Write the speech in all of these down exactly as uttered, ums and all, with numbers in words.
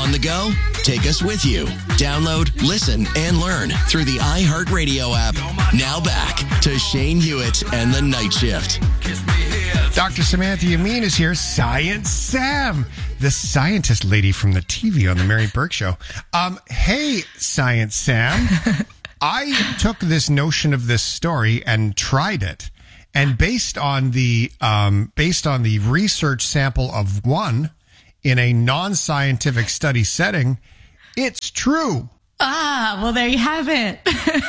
On the go? Take us with you. Download, listen, and learn through the iHeartRadio app. Now back to Shane Hewitt and the Night Shift. Doctor Samantha Yamin is here. Science Sam, the scientist lady from the T V on the Mary Burke Show. Um, hey, Science Sam. I took this notion of this story and tried it. And based on the um, based on the research sample of one in a non-scientific study setting, it's true. Ah, well, there you have it.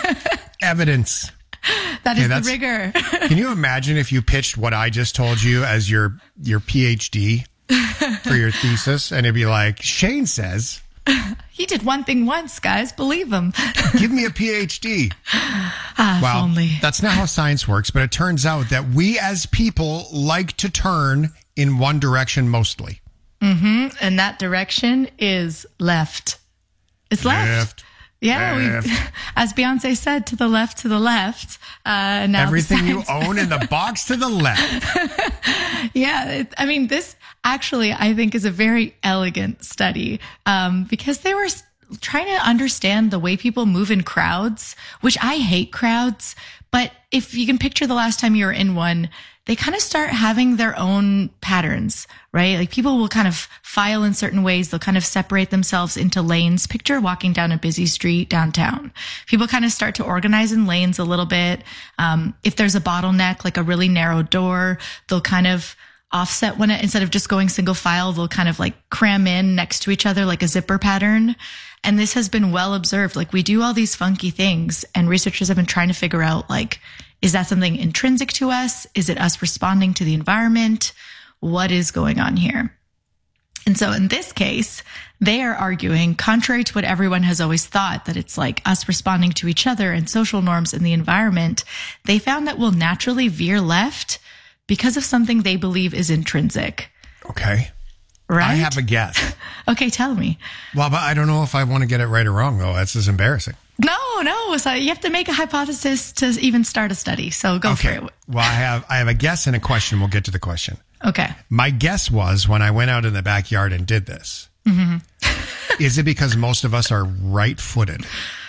Evidence. That is okay, the rigor. Can you imagine if you pitched what I just told you as your your PhD for your thesis, and it'd be like, Shane says he did one thing once, guys. Believe him. Give me a PhD. Ah, well, if only. That's not how science works, but it turns out that we as people like to turn in one direction mostly. Mm-hmm. And that direction is left. It's left. Left. Yeah, left. we, as Beyonce said, to the left, to the left. Uh, now everything you science- own in the box to the left. Yeah, it, I mean, this actually, I think, is a very elegant study um, because they were trying to understand the way people move in crowds, which I hate crowds. But if you can picture the last time you were in one, they kind of start having their own patterns, right? Like people will kind of file in certain ways. They'll kind of separate themselves into lanes. Picture walking down a busy street downtown. People kind of start to organize in lanes a little bit. Um, if there's a bottleneck, like a really narrow door, they'll kind of offset when it, instead of just going single file, they'll kind of like cram in next to each other like a zipper pattern. And this has been well observed. Like we do all these funky things and researchers have been trying to figure out like, is that something intrinsic to us? Is it us responding to the environment? What is going on here? And so in this case, they are arguing, contrary to what everyone has always thought, that it's like us responding to each other and social norms in the environment, they found that we'll naturally veer left because of something they believe is intrinsic. Okay. Right? I have a guess. Okay, tell me. Well, but I don't know if I want to get it right or wrong, though. That's just embarrassing. No, no. So you have to make a hypothesis to even start a study. So go okay. for it. Well, I have I have a guess and a question. We'll get to the question. Okay. My guess was when I went out in the backyard and did this, mm-hmm. is it because most of us are right-footed?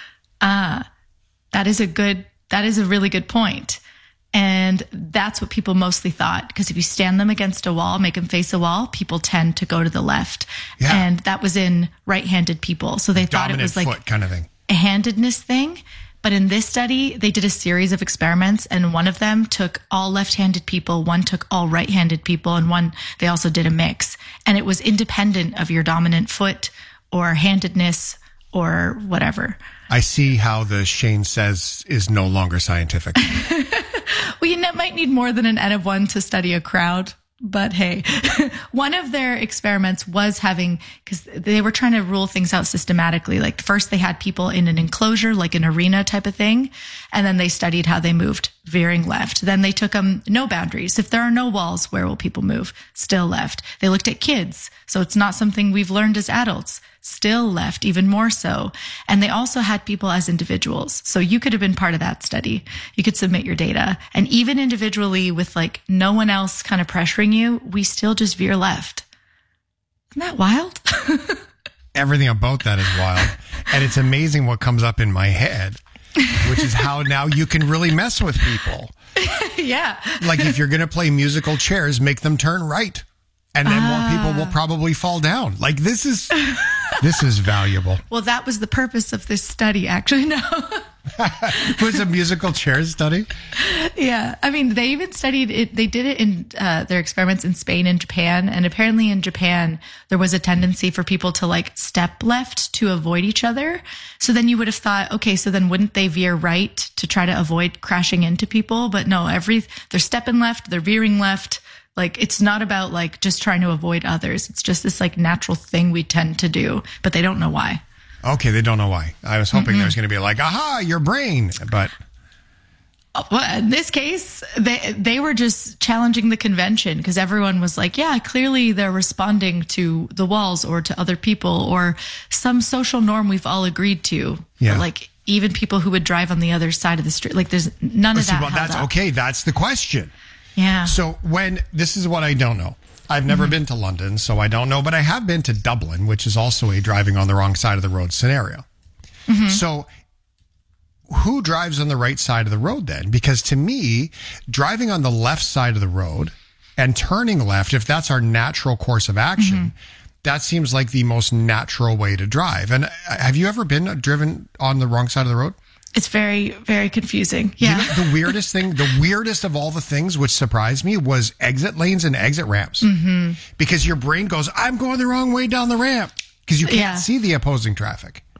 Ah, that is a good, that is a really good point. And that's what people mostly thought. Because if you stand them against a wall, make them face a wall, people tend to go to the left. Yeah. And that was in right-handed people. So they thought Dominant it was like foot kind of thing. A handedness thing. But in this study, they did a series of experiments, and one of them took all left-handed people, one took all right-handed people, and one, they also did a mix. And it was independent of your dominant foot or handedness or whatever. I see how the Shane says is no longer scientific. Well, you might need more than an N of one to study a crowd. But hey, one of their experiments was having, because they were trying to rule things out systematically. Like first they had people in an enclosure, like an arena type of thing. And then they studied how they moved, veering left. Then they took them no boundaries. If there are no walls, where will people move? Still left. They looked at kids. So it's not something we've learned as adults. Still left, even more so. And they also had people as individuals. So you could have been part of that study. You could submit your data. And even individually with like no one else kind of pressuring you, we still just veer left. Isn't that wild? Everything about that is wild. And it's amazing what comes up in my head, which is how now you can really mess with people. Yeah. Like if you're going to play musical chairs, make them turn right. And then ah. more people will probably fall down. Like this is, this is valuable. Well, that was the purpose of this study, actually. No. Was a musical chairs study? Yeah. I mean, they even studied it. They did it in uh, their experiments in Spain and Japan. And apparently in Japan, there was a tendency for people to like step left to avoid each other. So then you would have thought, okay, so then wouldn't they veer right to try to avoid crashing into people? But no, every, they're stepping left, they're veering left. Like, it's not about like just trying to avoid others. It's just this like natural thing we tend to do, but they don't know why. Okay, they don't know why. I was hoping mm-hmm. there's going to be like, aha, your brain. But well, in this case, they they were just challenging the convention because everyone was like, yeah, clearly they're responding to the walls or to other people or some social norm we've all agreed to. Yeah. But like even people who would drive on the other side of the street, like there's none of See, that. well, held that's up. okay. That's the question. Yeah. So when this is what I don't know. I've never mm-hmm. been to London, so I don't know, but I have been to Dublin, which is also a driving on the wrong side of the road scenario. Mm-hmm. So who drives on the right side of the road then? Because to me, driving on the left side of the road and turning left, if that's our natural course of action, mm-hmm. that seems like the most natural way to drive. And have you ever been driven on the wrong side of the road? It's very, very confusing. Yeah. You know, the weirdest thing, the weirdest of all the things which surprised me was exit lanes and exit ramps. Mm-hmm. Because your brain goes, I'm going the wrong way down the ramp. Because you can't yeah. see the opposing traffic.